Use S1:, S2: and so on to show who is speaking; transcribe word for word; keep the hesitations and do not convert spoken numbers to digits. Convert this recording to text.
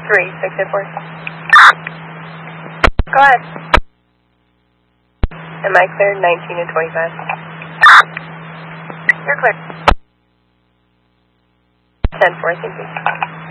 S1: three six eight four. Go ahead. Am I clear? nineteen and twenty-five. You're clear. ten four, thank you.